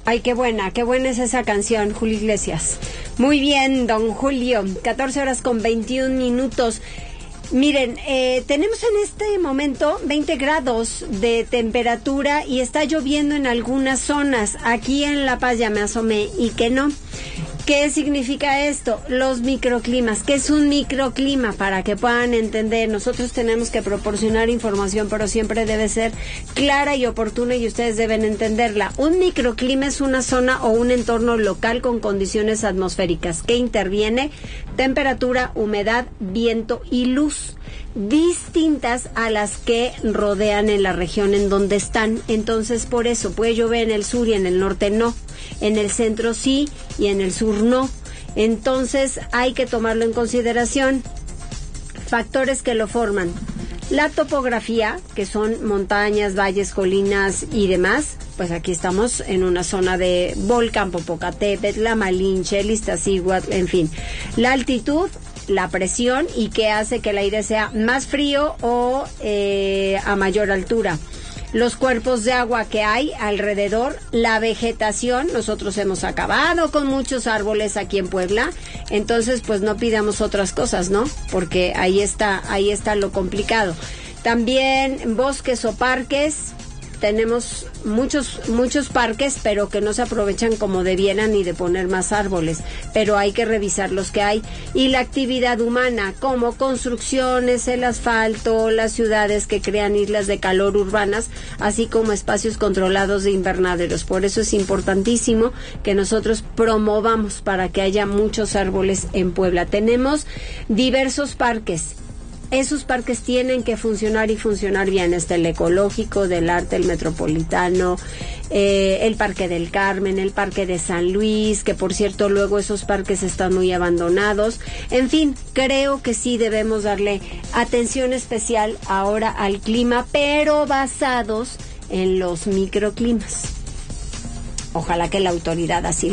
Ay, qué buena es esa canción, Julio Iglesias. Muy bien, don Julio, 14:21. Miren, tenemos en este momento 20 grados de temperatura y está lloviendo en algunas zonas. Aquí en La Paz ya me asomé y que no. ¿Qué significa esto? Los microclimas. ¿Qué es un microclima? Para que puedan entender, nosotros tenemos que proporcionar información, pero siempre debe ser clara y oportuna y ustedes deben entenderla. Un microclima es una zona o un entorno local con condiciones atmosféricas que interviene temperatura, humedad, viento y luz, distintas a las que rodean en la región en donde están. Entonces, por eso puede llover en el sur y en el norte no, en el centro sí y en el sur no. Entonces hay que tomarlo en consideración. Factores que lo forman: la topografía, que son montañas, valles, colinas y demás. Pues aquí estamos en una zona de volcán Popocatépetl, La Malinche, el Iztaccíhuatl, en fin. La altitud, la presión y qué hace que el aire sea más frío o a mayor altura. Los cuerpos de agua que hay alrededor, la vegetación. Nosotros hemos acabado con muchos árboles aquí en Puebla, entonces pues no pidamos otras cosas, ¿no? Porque ahí está lo complicado. También bosques o parques. Tenemos muchos parques, pero que no se aprovechan como debieran ni de poner más árboles, pero hay que revisar los que hay. Y la actividad humana, como construcciones, el asfalto, las ciudades que crean islas de calor urbanas, así como espacios controlados de invernaderos. Por eso es importantísimo que nosotros promovamos para que haya muchos árboles en Puebla. Tenemos diversos parques. Esos parques tienen que funcionar y funcionar bien. Está el ecológico, del arte, el metropolitano, el Parque del Carmen, el Parque de San Luis, que por cierto luego esos parques están muy abandonados. En fin, creo que sí debemos darle atención especial ahora al clima, pero basados en los microclimas. Ojalá que la autoridad así